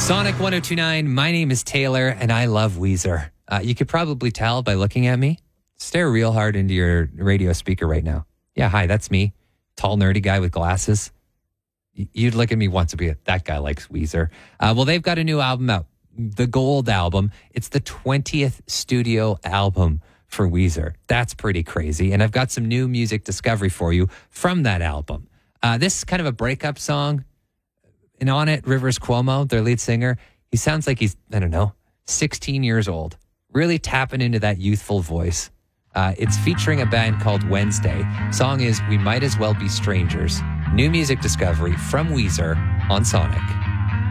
Sonic 1029, my name is Taylor, and I love Weezer. You could probably tell by looking at me. Stare real hard into your radio speaker right now. Yeah, hi, that's me. Tall, nerdy guy with glasses. You'd look at me once and be like, that guy likes Weezer. Well, they've got a new album out, the Gold album. It's the 20th studio album for Weezer. That's pretty crazy. And I've got some new music discovery for you from that album. This is kind of a breakup song. And on it, Rivers Cuomo, their lead singer, he sounds like he's, 16 years old. Really tapping into that youthful voice. It's featuring a band called Wednesday. Song is We Might As Well Be Strangers. New music discovery from Weezer on Sonic.